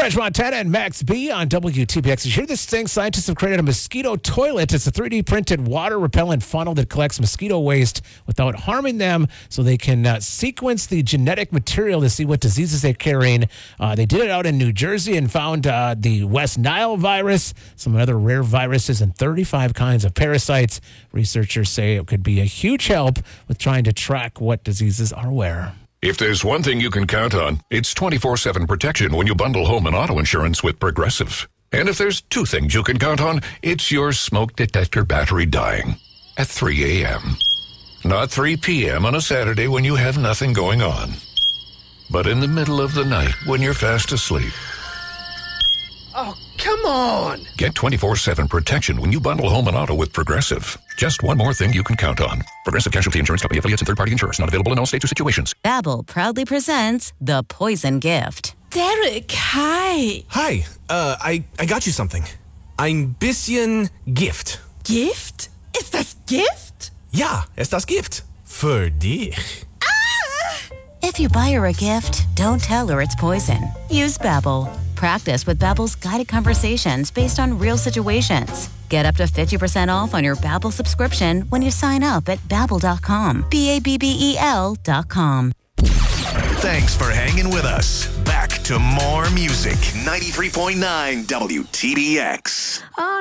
French Montana and Max B on WTPX. You hear this thing? Scientists have created a mosquito toilet. It's a 3D printed water repellent funnel that collects mosquito waste without harming them, so they can sequence the genetic material to see what diseases they're carrying. They did it out in New Jersey and found the West Nile virus, some other rare viruses, and 35 kinds of parasites. Researchers say it could be a huge help with trying to track what diseases are where. If there's one thing you can count on, it's 24/7 protection when you bundle home and auto insurance with Progressive. And if there's two things you can count on, it's your smoke detector battery dying at 3 a.m. Not 3 p.m. on a Saturday when you have nothing going on, but in the middle of the night when you're fast asleep. Oh, come on! Get 24/7 protection when you bundle home and auto with Progressive. Just one more thing you can count on. Progressive Casualty Insurance Company, affiliates, and third-party insurers. Not available in all states or situations. Babbel proudly presents The Poison Gift. Derek, hi. Hi, I got you something. Ein bisschen Gift. Gift? Ist das Gift? Ja, ist das Gift. Für dich. If you buy her a gift, don't tell her it's poison. Use Babbel. Practice with Babbel's guided conversations based on real situations. Get up to 50% off on your Babbel subscription when you sign up at Babbel.com. Babbel.com. Thanks for hanging with us. Back to more music. 93.9 WTDX.